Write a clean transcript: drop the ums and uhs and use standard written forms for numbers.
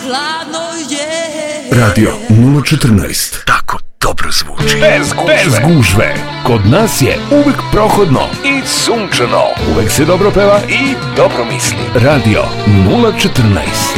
hladno je. Radio 014. Tako dobro zvuči. Bez gužve. Kod nas je uvek prohodno i sunčano. Uvek se dobro peva i dobro misli. Radio 014.